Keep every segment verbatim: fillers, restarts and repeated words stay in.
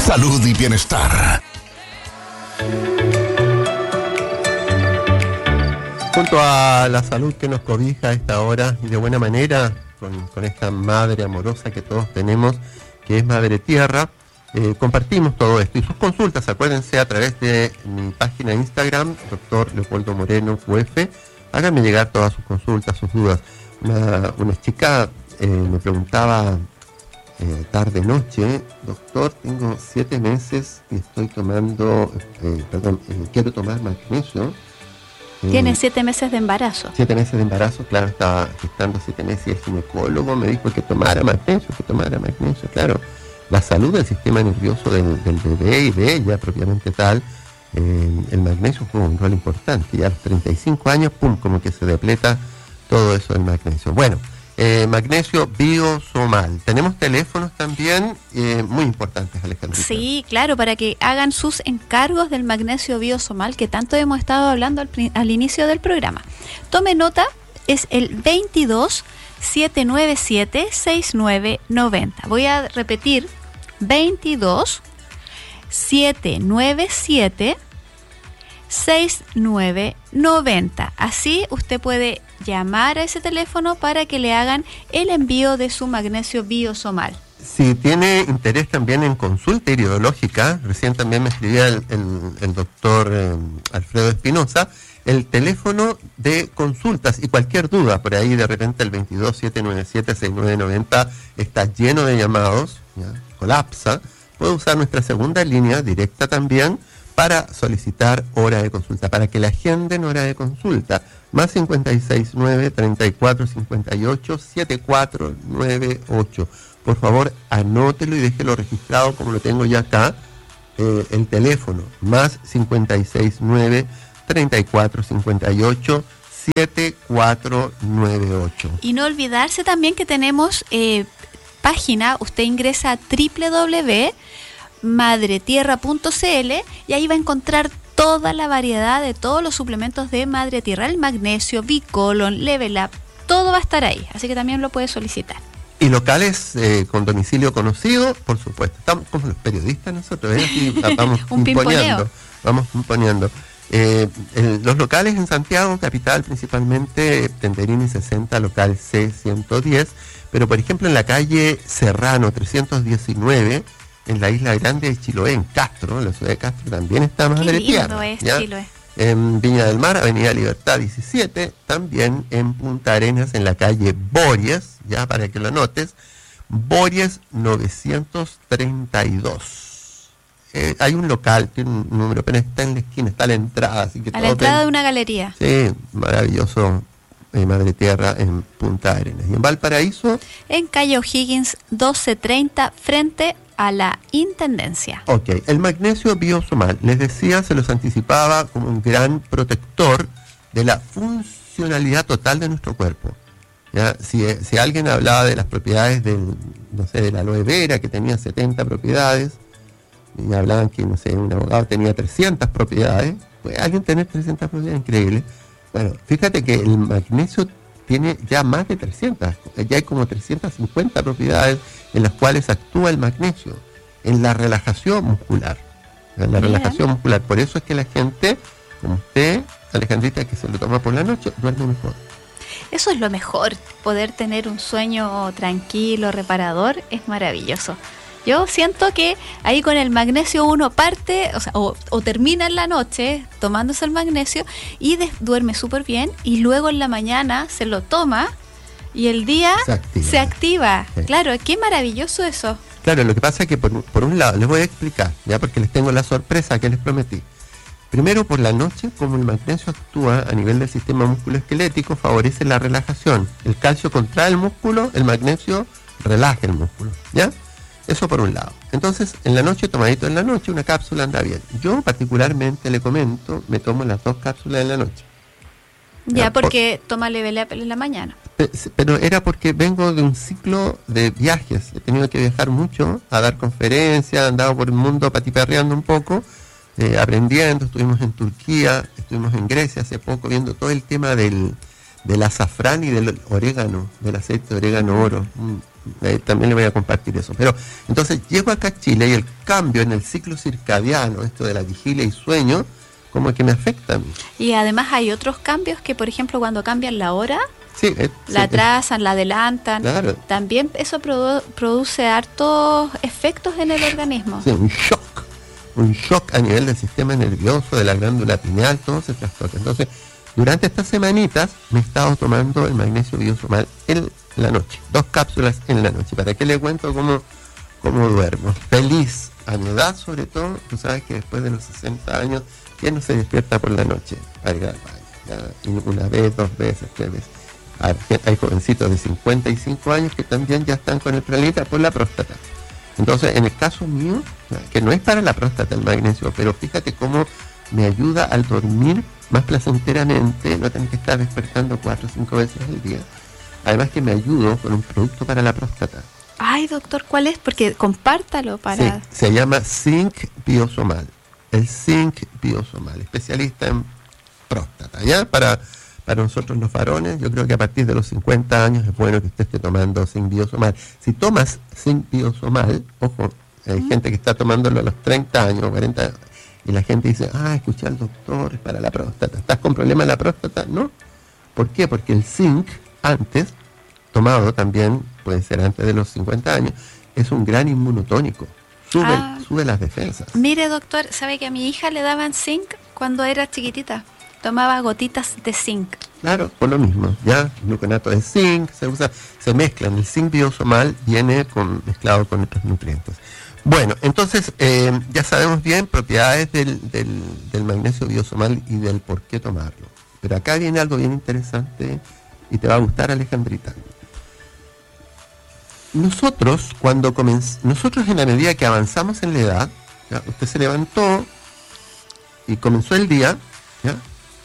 salud y bienestar. Junto a la salud que nos cobija a esta hora y de buena manera, con, con esta madre amorosa que todos tenemos, que es Madre Tierra, eh, compartimos todo esto. Y sus consultas, acuérdense, a través de mi página de Instagram, doctor Leopoldo Moreno, Q F, háganme llegar todas sus consultas, sus dudas. Una, una chica eh, me preguntaba eh, tarde-noche, doctor, tengo siete meses y estoy tomando, eh, perdón, eh, quiero tomar magnesio. Tiene siete meses de embarazo. Siete meses de embarazo, claro, estaba gestando siete meses y el ginecólogo me dijo que tomara magnesio, que tomara magnesio, claro. La salud del sistema nervioso del, del bebé y de ella propiamente tal, eh, el magnesio juega un rol importante. Y a los treinta y cinco años, pum, como que se depleta todo eso del magnesio. Bueno, eh, magnesio biosomal. Tenemos teléfonos también eh, muy importantes, Alejandrita. Sí, claro, para que hagan sus encargos del magnesio biosomal que tanto hemos estado hablando al, al inicio del programa. Tome nota, es el veintidós, setecientos noventa y siete, sesenta y nueve noventa. Voy a repetir, veintidós, setecientos noventa y siete, sesenta y nueve noventa. Así usted puede llamar a ese teléfono para que le hagan el envío de su magnesio biosomal. Si tiene interés también en consulta iriológica, recién también me escribía el, el, el doctor eh, Alfredo Espinosa, el teléfono de consultas y cualquier duda, por ahí de repente el veintidós, setecientos noventa y siete, sesenta y nueve noventa está lleno de llamados, ¿ya? Colapsa, puede usar nuestra segunda línea directa también para solicitar hora de consulta, para que la agenden hora de consulta, más cincuenta y seis, nueve, treinta y cuatro, cincuenta y ocho, setenta y cuatro noventa y ocho. Por favor, anótelo y déjelo registrado como lo tengo ya acá, eh, el teléfono, más cincuenta y seis, nueve, treinta y cuatro, cincuenta y ocho, setenta y cuatro noventa y ocho. Y no olvidarse también que tenemos eh, página, usted ingresa a doble u doble u doble u punto madre tierra punto c l y ahí va a encontrar toda la variedad de todos los suplementos de Madre Tierra, el magnesio, Bicolon, Level Up, todo va a estar ahí, así que también lo puede solicitar. Y locales eh, con domicilio conocido, por supuesto. Estamos como los periodistas nosotros, ¿eh? Aquí vamos imponiendo, vamos imponiendo. Eh, el, los locales en Santiago, capital principalmente, Tenderini sesenta, local C ciento diez, pero por ejemplo en la calle Serrano trescientos diecinueve, en la Isla Grande de Chiloé, en Castro, en la ciudad de Castro también está Madre Tierra. Es Chiloé. En Viña del Mar, Avenida Libertad diecisiete, también en Punta Arenas, en la calle Borges, ya para que lo notes, Borges novecientos treinta y dos. Eh, hay un local, tiene un número, pero está en la esquina, está a la entrada. Así que a la entrada de una galería. Sí, maravilloso, eh, Madre Tierra en Punta Arenas. Y en Valparaíso, en calle O'Higgins doce treinta, frente a la Intendencia. Ok, el magnesio biosomal, les decía, se los anticipaba como un gran protector de la funcionalidad total de nuestro cuerpo. ¿Ya? Si, si alguien hablaba de las propiedades del, no sé, de la aloe vera, que tenía setenta propiedades, y hablaban que, no sé, un abogado tenía trescientas propiedades, ¿puede alguien tener trescientas propiedades? Increíble. Bueno, fíjate que el magnesio tiene ya más de trescientas, ya hay como trescientas cincuenta propiedades en las cuales actúa el magnesio, en la relajación muscular, en la Bien. relajación muscular. Por eso es que la gente, como usted, Alejandrita, que se lo toma por la noche, duerme mejor. Eso es lo mejor, poder tener un sueño tranquilo, reparador, es maravilloso. Yo siento que ahí con el magnesio uno parte, o sea, o, o termina en la noche tomándose el magnesio y de, duerme súper bien, y luego en la mañana se lo toma y el día se activa. Se activa. Sí. Claro, qué maravilloso eso. Claro, lo que pasa es que por, por un lado, les voy a explicar, ya porque les tengo la sorpresa que les prometí. Primero, por la noche, como el magnesio actúa a nivel del sistema musculoesquelético, favorece la relajación. El calcio contrae el músculo, el magnesio relaja el músculo, ¿ya? Eso por un lado. Entonces, en la noche, tomadito en la noche, una cápsula anda bien. Yo particularmente, le comento, me tomo las dos cápsulas en la noche. Ya, porque por, toma Level Up en la mañana. Pero era porque vengo de un ciclo de viajes. He tenido que viajar mucho, a dar conferencias, he andado por el mundo patiperreando un poco, eh, aprendiendo. Estuvimos en Turquía, estuvimos en Grecia hace poco, viendo todo el tema del, del azafrán y del orégano, del aceite de orégano oro. Mm. Eh, también le voy a compartir eso. Pero entonces llego acá a Chile y el cambio en el ciclo circadiano, esto de la vigilia y sueño, como que me afecta a mí. Y además hay otros cambios que, por ejemplo, cuando cambian la hora, sí, eh, la sí, atrasan, la adelantan. Claro. También eso produ- produce hartos efectos en el organismo. Sí, un shock. Un shock a nivel del sistema nervioso, de la glándula pineal, todo se trastoca. Entonces, durante estas semanitas me he estado tomando el magnesio biosomal en la noche, dos cápsulas en la noche. ¿Para qué le cuento cómo, cómo duermo? Feliz, a mi edad sobre todo. Tú sabes que después de los sesenta años, ¿quién no se despierta por la noche para ir al baño? Ya, una vez, dos veces, tres veces. Hay, hay jovencitos de cincuenta y cinco años que también ya están con el planeta por la próstata. Entonces, en el caso mío, que no es para la próstata el magnesio, pero fíjate cómo me ayuda al dormir más placenteramente, no tener que estar despertando cuatro o cinco veces al día. Además que me ayudo con un producto para la próstata. Ay, doctor, ¿cuál es? Porque compártalo para... Sí, se llama Zinc Biosomal. El Zinc Biosomal, especialista en próstata, ¿ya? Para, para nosotros los varones, yo creo que a partir de los cincuenta años es bueno que usted esté tomando Zinc Biosomal. Si tomas Zinc Biosomal, ojo, hay ¿Mm? gente que está tomándolo a los treinta años, cuarenta años, y la gente dice, ah, escuché al doctor, es para la próstata. ¿Estás con problema en la próstata? No. ¿Por qué? Porque el zinc, antes, tomado también, puede ser antes de los cincuenta años, es un gran inmunotónico. Sube, ah, sube las defensas. Mire, doctor, ¿sabe que a mi hija le daban zinc cuando era chiquitita? Tomaba gotitas de zinc. Claro, por lo mismo, ya, gluconato de zinc, se usa, se mezclan. El zinc biosomal viene con, mezclado con otros nutrientes. Bueno, entonces eh, ya sabemos bien propiedades del, del, del magnesio biosomal y del por qué tomarlo. Pero acá viene algo bien interesante y te va a gustar, Alejandrita. Nosotros, cuando comenz... nosotros en la medida que avanzamos en la edad, ¿ya? Usted se levantó y comenzó el día, ¿ya?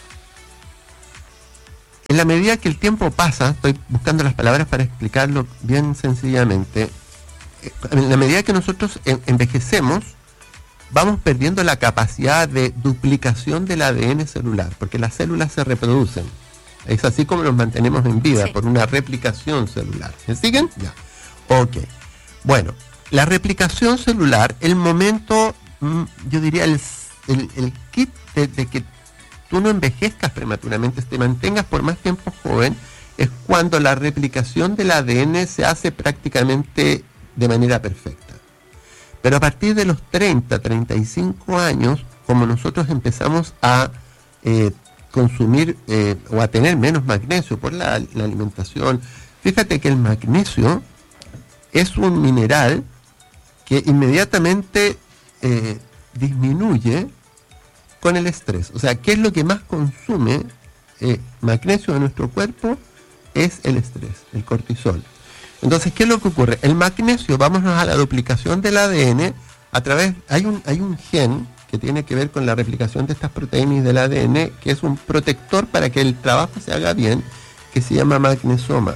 En la medida que el tiempo pasa, estoy buscando las palabras para explicarlo bien sencillamente, en la medida que nosotros envejecemos, vamos perdiendo la capacidad de duplicación del A D N celular, porque las células se reproducen. Es así como nos mantenemos en vida, sí, por una replicación celular. ¿Me siguen? Ya. Ok. Bueno, la replicación celular, el momento, yo diría, el, el, el kit de, de que tú no envejezcas prematuramente, te mantengas por más tiempo joven, es cuando la replicación del A D N se hace prácticamente de manera perfecta. Pero a partir de los treinta, treinta y cinco años, como nosotros empezamos a eh, consumir eh, o a tener menos magnesio por la, la alimentación, fíjate que el magnesio es un mineral que inmediatamente eh, disminuye con el estrés. O sea, ¿qué es lo que más consume eh, magnesio de nuestro cuerpo? Es el estrés, el cortisol. Entonces, ¿qué es lo que ocurre? El magnesio, vámonos a la duplicación del A D N, a través, hay un, hay un gen que tiene que ver con la replicación de estas proteínas del A D N, que es un protector para que el trabajo se haga bien, que se llama magnesoma,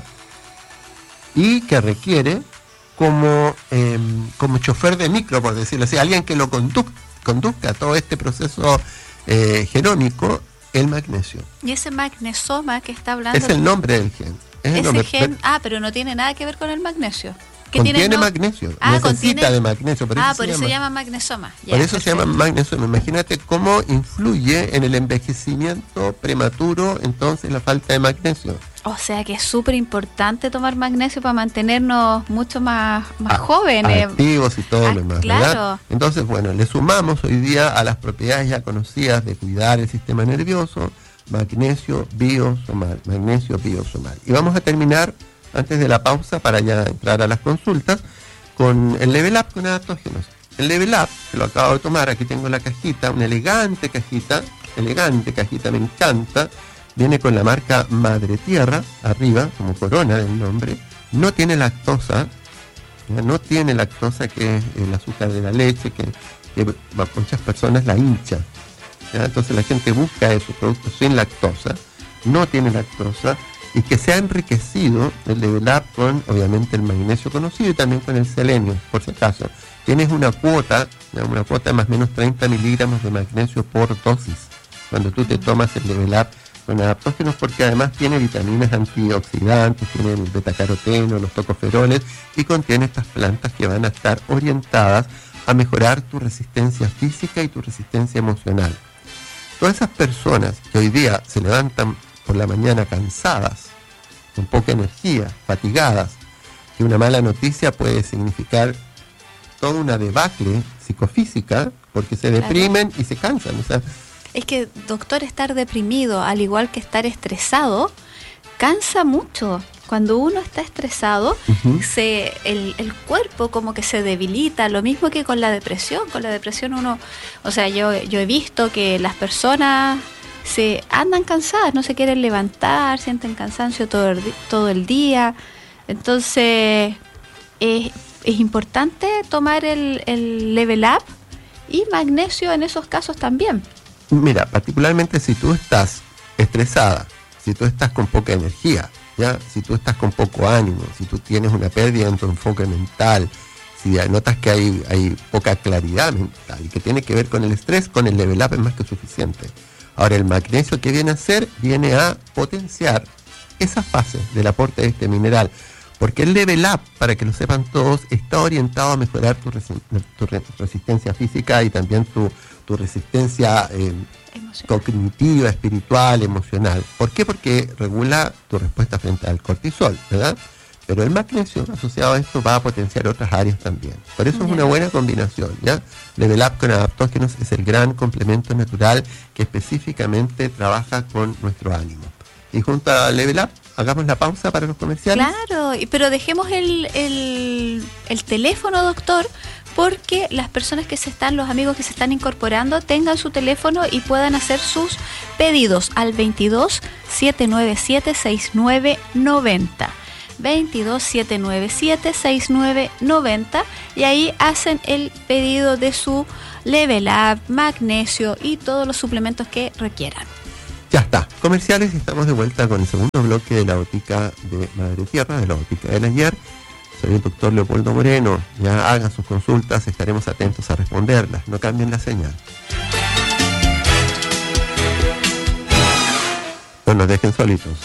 y que requiere como, eh, como chofer de micro, por decirlo así, alguien que lo conduzca, conduzca todo este proceso eh, genómico, el magnesio. ¿Y ese magnesoma que está hablando? Es el nombre del gen. Es ese nombre, gen, ah, pero no tiene nada que ver con el magnesio. Contiene tiene, no? magnesio, ah, necesita contiene... de magnesio. Por ah, eso por se eso llama, se llama magnesoma. Ya, por eso perfecto. se llama magnesoma. Imagínate cómo influye en el envejecimiento prematuro entonces la falta de magnesio. O sea que es súper importante tomar magnesio para mantenernos mucho más, más ah, jóvenes. Activos y todo ah, lo demás, claro. ¿verdad? Entonces, bueno, le sumamos hoy día a las propiedades ya conocidas de cuidar el sistema nervioso, magnesio biosomal, magnesio biosomal. Y vamos a terminar, antes de la pausa, para ya entrar a las consultas, con el Level Up con adaptógenos. El Level Up, que lo acabo de tomar, aquí tengo la cajita, una elegante cajita, elegante cajita, me encanta. Viene con la marca Madre Tierra, arriba, como corona del nombre. No tiene lactosa, ¿ya? No tiene lactosa, que es el azúcar de la leche, que, que muchas personas la hinchan. ¿Ya? Entonces la gente busca esos productos sin lactosa, no tiene lactosa, y que se ha enriquecido el Level Up con, obviamente, el magnesio conocido y también con el selenio, por si acaso. Tienes una cuota, una cuota de más o menos treinta miligramos de magnesio por dosis, cuando tú te tomas el Level Up son adaptógenos porque además tiene vitaminas antioxidantes, tiene el betacaroteno, los tocoferoles y contiene estas plantas que van a estar orientadas a mejorar tu resistencia física y tu resistencia emocional. Todas esas personas que hoy día se levantan por la mañana cansadas, con poca energía, fatigadas, que una mala noticia puede significar toda una debacle psicofísica porque se deprimen, claro, y se cansan. O sea, es que, doctor, estar deprimido, al igual que estar estresado, cansa mucho. Cuando uno está estresado, uh-huh. se, el, el cuerpo como que se debilita, lo mismo que con la depresión. Con la depresión uno, o sea, yo, yo he visto que las personas se andan cansadas, no se quieren levantar, sienten cansancio todo el, todo el día. Entonces, es, es importante tomar el, el Level Up y magnesio en esos casos también. Mira, particularmente si tú estás estresada, si tú estás con poca energía, ¿ya? Si tú estás con poco ánimo, si tú tienes una pérdida en tu enfoque mental, si notas que hay, hay poca claridad mental y que tiene que ver con el estrés, con el Level Up es más que suficiente. Ahora, el magnesio, ¿qué viene a hacer? Viene a potenciar esa fase del aporte de este mineral, porque el Level Up, para que lo sepan todos, está orientado a mejorar tu, resi tu re resistencia física y también tu, tu resistencia eh, cognitiva, espiritual, emocional. ¿Por qué? Porque regula tu respuesta frente al cortisol, ¿verdad? Pero el magnesio asociado a esto va a potenciar otras áreas también. Por eso, yeah, es una buena combinación, ¿ya? Level Up con adaptógenos es el gran complemento natural que específicamente trabaja con nuestro ánimo. Y junto a Level Up, hagamos la pausa para los comerciales. Claro, pero dejemos el, el, el teléfono, doctor, porque las personas que se están, los amigos que se están incorporando, tengan su teléfono y puedan hacer sus pedidos al veintidós, setecientos noventa y siete, sesenta y nueve noventa. veintidós, setecientos noventa y siete, sesenta y nueve noventa, y ahí hacen el pedido de su Level Up, magnesio y todos los suplementos que requieran. Ya está, comerciales, y estamos de vuelta con el segundo bloque de la Botica de Madre Tierra, de la Botica del Ayer. Soy el doctor Leopoldo Moreno. Ya hagan sus consultas, estaremos atentos a responderlas. No cambien la señal. No nos dejen solitos.